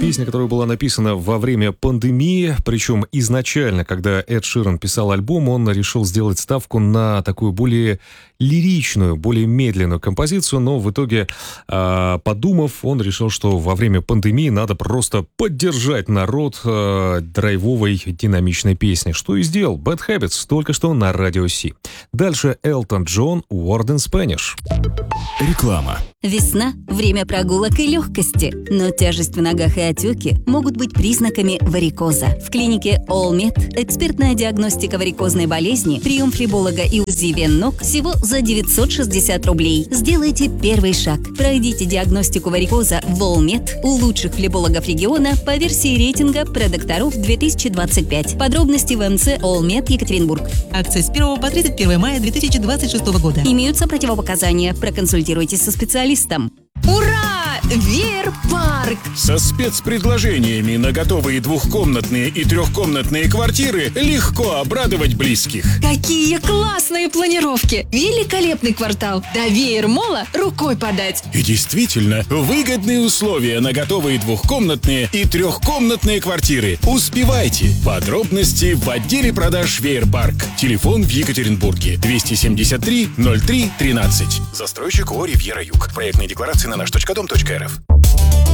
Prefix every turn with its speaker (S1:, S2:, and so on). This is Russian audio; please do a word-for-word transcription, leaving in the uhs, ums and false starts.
S1: песня, которая была написана во время пандемии, причем изначально, когда Эд Ширан писал альбом, он решил сделать ставку на такую более лиричную, более медленную композицию, но в итоге, э, подумав, он решил, что во время пандемии надо просто поддержать народ э, драйвовой динамичной песней, что и сделал Bad Habits только что на Радио Си. Дальше Элтон Джон, Word in Spanish.
S2: Реклама.
S3: Весна – время прогулок и легкости, но тяжесть в ногах и отеки могут быть признаками варикоза. В клинике All Med экспертная диагностика варикозной болезни, прием флеболога и УЗИ вен ног всего за девятьсот шестьдесят рублей. Сделайте первый шаг. Пройдите диагностику варикоза в All Med у лучших флебологов региона по версии рейтинга продокторов две тысячи двадцать пять. Подробности в МЦ All Med Екатеринбург.
S4: Акция с первого по тридцать первое мая две тысячи двадцать шестого года.
S3: Имеются противопоказания. Проконсультируйтесь со специалистом.
S5: Ура! Веер-парк!
S2: Со спецпредложениями на готовые двухкомнатные и трехкомнатные квартиры легко обрадовать близких.
S5: Какие классные планировки! Великолепный квартал! До Веер-мола рукой подать!
S2: И действительно, выгодные условия на готовые двухкомнатные и трехкомнатные квартиры. Успевайте! Подробности в отделе продаж Веер-парк. Телефон в Екатеринбурге двести семьдесят три ноль три тринадцать. Застройщик ООО «Ривьера Юг». Проектные декларации на наш точка дом точка эр эф.